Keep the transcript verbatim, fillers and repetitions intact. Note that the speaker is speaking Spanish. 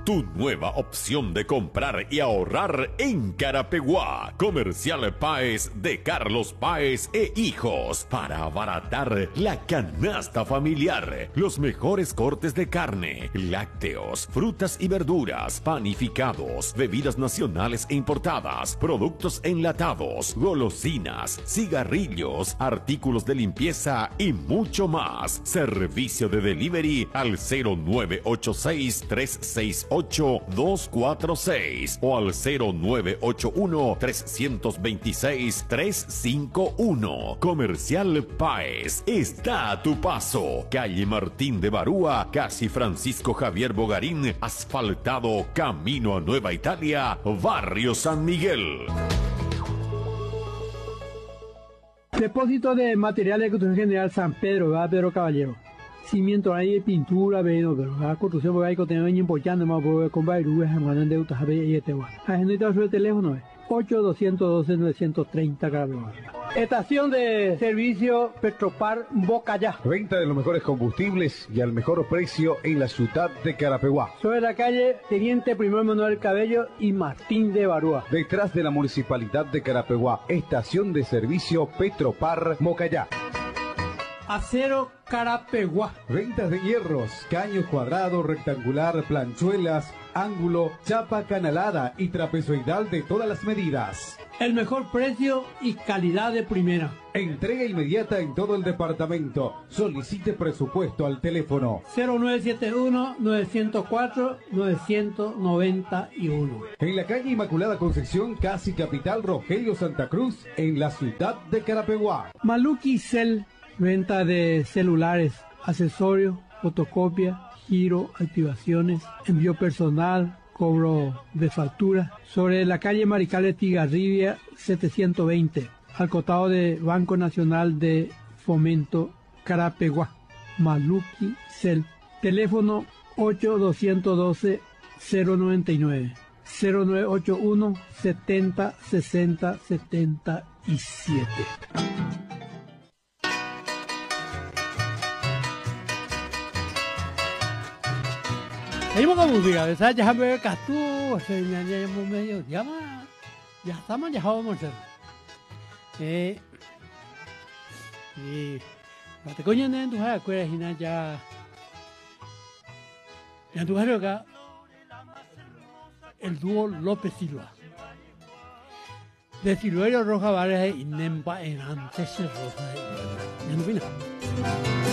tu nueva opción de comprar y ahorrar en Carapeguá. Comercial Páez de Carlos Páez e Hijos, para abaratar la canasta familiar. Los mejores cortes de carne, lácteos, frutas y verduras, panificados, bebidas nacionales e importadas, productos enlatados, golosinas, cigarrillos, artículos de limpieza y mucho más. Servicio de delivery al cero nueve ocho seis, tres seis ocho, dos cuatro seis o al cero nueve ocho uno, tres dos seis, tres cinco uno. Comercial Páez está a tu paso. Calle Martín de Barúa, casi Francisco Javier Bogarín, asfaltado, camino a Nueva Italia, Barrio San Miguel. Depósito de materiales de construcción general San Pedro, ¿verdad, Pedro Caballero? Cimiento ahí, pintura, pero la construcción porque hay que tener un pochando más por comprar y hermano de autos a y este va. A gente está su teléfono ocho dos uno dos, nueve tres cero Carapeguá. Estación de servicio Petropar Bocayá. Venta de los mejores combustibles y al mejor precio en la ciudad de Carapeguá. Sobre la calle Teniente Primero Manuel Cabello y Martín de Barúa. Detrás de la Municipalidad de Carapeguá. Estación de servicio Petropar Mocayá. Acero Carapeguá. Ventas de hierros, caño cuadrado, rectangular, planchuelas, ángulo, chapa canalada y trapezoidal de todas las medidas. El mejor precio y calidad de primera. Entrega inmediata en todo el departamento. Solicite presupuesto al teléfono cero nueve siete uno, nueve cero cuatro, nueve nueve uno. En la calle Inmaculada Concepción, casi Capital Rogelio Santa Cruz, en la ciudad de Carapeguá. Maluki Cel. Venta de celulares, accesorios, fotocopia, giro, activaciones, envío personal, cobro de factura. Sobre la calle Maricales Tigarribia setecientos veinte, al costado de Banco Nacional de Fomento Carapeguá. Maluki Cel. Teléfono ocho dos uno dos, cero nueve nueve, cero nueve ocho uno, setenta, sesenta, setenta y siete. Seguimos con música, ¿sabes? Ya me veo Castú, ya llevamos medio, ya ya estamos, ya vamos a hacer. Eh, y la te coño en tu jara, cuera hina ya, ya tu jara acá, el dúo López Silva. De Silverio Roja Vargas y Nempa en antes Roja. Ya no vino.